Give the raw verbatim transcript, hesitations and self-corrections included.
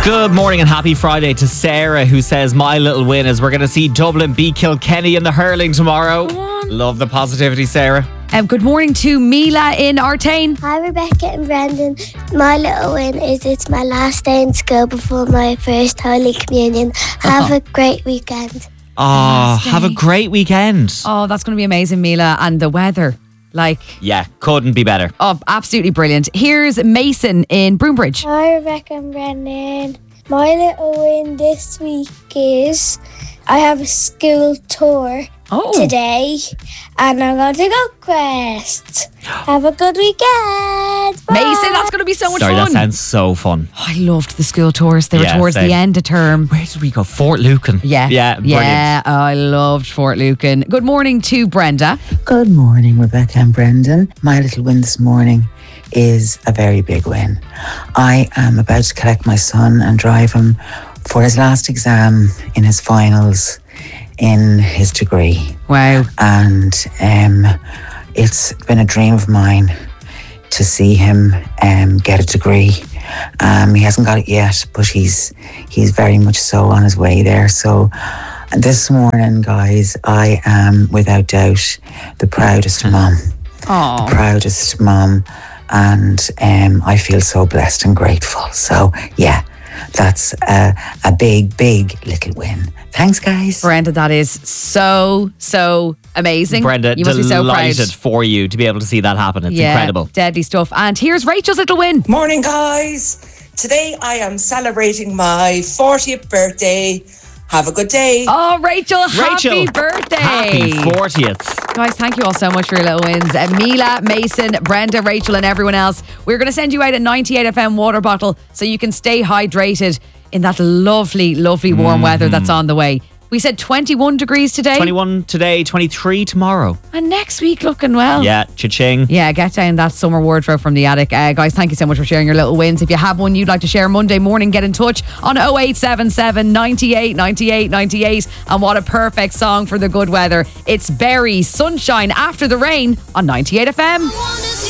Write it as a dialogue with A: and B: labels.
A: Good morning and happy Friday to Sarah, who says my little win is we're going to see Dublin beat Kilkenny in the hurling tomorrow. Love the positivity, Sarah.
B: Um, good morning to Mila in Artane.
C: Hi Rebecca and Brandon. My little win is it's my last day in school before my first Holy Communion. Have
A: Oh.
C: a great weekend.
A: Oh, have a great weekend.
B: Oh, that's going to be amazing, Mila. And the weather, like,
A: Yeah, couldn't be better.
B: oh, absolutely brilliant. Here's Mason in Broombridge.
C: Hi Rebecca and Brandon. My little win this week is I have a school tour
B: Oh.
C: today and I'm going to go Quest. Have a good weekend. Bye.
B: Mason, that's going to be so much
A: Sorry,
B: fun.
A: that sounds so fun.
B: Oh, I loved the school tours. They were
A: Yeah,
B: towards
A: same.
B: the end of term.
A: Where did we go? Fort Lucan.
B: Yeah.
A: Yeah, brilliant.
B: Yeah. Oh, I loved Fort Lucan. Good morning to Brenda.
D: Good morning, Rebecca and Brendan. My little win this morning is a very big win. I am about to collect my son and drive him for his last exam in his finals in his degree.
B: Wow.
D: And um, it's been a dream of mine to see him um, get a degree. Um, he hasn't got it yet, but he's he's very much so on his way there. So this morning, guys, I am without doubt the proudest mum.
B: Oh.
D: proudest mum, and um, I feel so blessed and grateful. So yeah, that's a, a big, big little win. Thanks, guys.
B: Brenda, that is so, so amazing.
A: Brenda,
B: you must be so proud.
A: delighted for you to be able to see that happen. It's
B: Yeah,
A: incredible.
B: deadly stuff. And here's Rachel's little win.
E: Morning, guys. Today I am celebrating my fortieth birthday. Have a good day.
B: Oh, Rachel, happy
A: Rachel,
B: birthday.
A: Happy fortieth.
B: Guys, thank you all so much for your little wins. Uh, Mila, Mason, Brenda, Rachel, and everyone else. We're going to send you out a ninety-eight F M water bottle so you can stay hydrated in that lovely, lovely warm weather that's on the way. We said twenty-one degrees today.
A: twenty-one today, twenty-three tomorrow.
B: And next week looking well.
A: Yeah, cha-ching.
B: Yeah, get down that summer wardrobe from the attic. Uh, guys, thank you so much for sharing your little wins. If you have one you'd like to share Monday morning, get in touch on oh eight seven seven, ninety-eight, ninety-eight, ninety-eight. And what a perfect song for the good weather. It's Berry, Sunshine After the Rain on ninety-eight F M.